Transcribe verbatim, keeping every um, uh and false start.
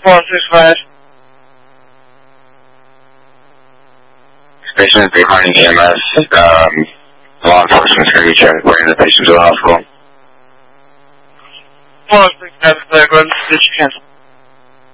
one six five. Patient is behind E M S. Um, law enforcement is going to be transporting the patient to the hospital. one six five, go ahead and switch your cancel.